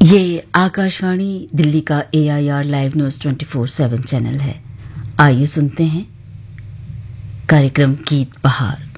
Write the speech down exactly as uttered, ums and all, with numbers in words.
ये आकाशवाणी दिल्ली का ए I R live news twenty four seven channel है। आइए सुनते हैं कार्यक्रम गीत बहार।